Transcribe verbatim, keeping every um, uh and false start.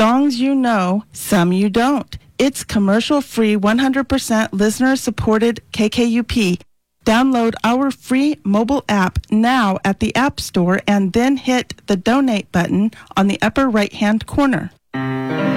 Songs you know, some you don't. It's commercial-free, one hundred percent listener-supported K K U P. Download our free mobile app now at the App Store and then hit the donate button on the upper right-hand corner.